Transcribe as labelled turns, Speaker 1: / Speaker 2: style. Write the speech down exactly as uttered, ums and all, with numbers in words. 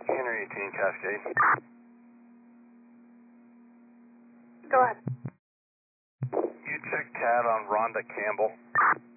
Speaker 1: Henry eighteen Cascade.
Speaker 2: Go ahead.
Speaker 1: You check T A D on Rhonda Campbell.